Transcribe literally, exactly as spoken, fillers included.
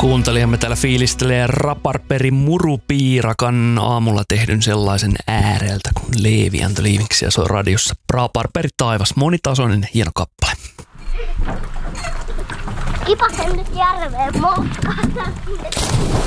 Kuuntelijamme täällä fiilistelee Raparperin Murupiirakan aamulla tehdyn sellaisen ääreltä, kun Leevi antoi liiviksiä soi radiossa. Raparperi taivas, monitasoinen hieno kappale. Kipasen nyt järveen moukkaan.